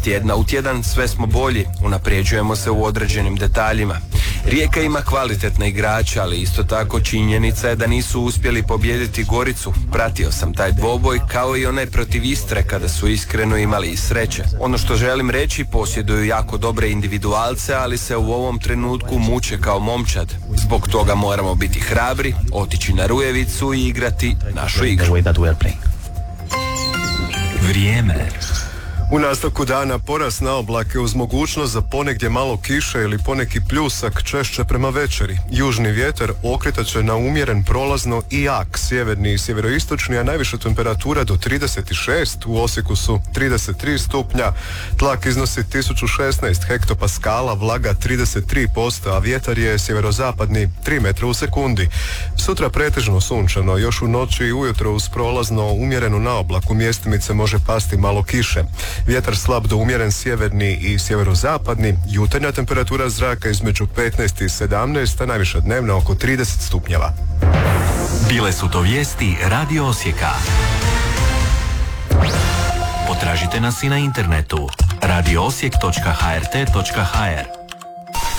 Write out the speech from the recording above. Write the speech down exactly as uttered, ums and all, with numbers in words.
Iz tjedna u tjedan sve smo bolji, unapređujemo se u određenim detaljima. Rijeka ima kvalitetne igrače, ali isto tako činjenica je da nisu uspjeli pobijediti Goricu. Pratio sam taj dvoboj kao i onaj protiv Istre kada su iskreno imali i sreće. Ono što želim reći, posjeduju jako dobre individualce, ali se u ovom trenutku muče kao momčad. Zbog toga moramo biti hrabri, otići na Rujevicu i igrati našu igru. Vrijeme. U nastavku dana porast na oblake uz mogućnost za ponegdje malo kiše ili poneki pljusak, češće prema večeri. Južni vjetar okretat će na umjeren prolazno i jak, sjeverni i sjeveroistočni, a najviša temperatura do trideset šest, u Osijeku su trideset tri stupnja, tlak iznosi tisuću šesnaest hektopaskala, vlaga trideset tri posto, a vjetar je sjeverozapadni tri metra u sekundi. Sutra pretežno sunčano, još u noći i ujutro uz prolazno umjerenu naoblaku mjestimice može pasti malo kiše. Vjetar slab do umjeren sjeverni i sjeverozapadni, jutarnja temperatura zraka između petnaest i sedamnaest, a najviša dnevna oko trideset stupnjeva. Bile su to vijesti Radio Osijeka. Potražite nas i na internetu radio osijek točka h r t točka h r.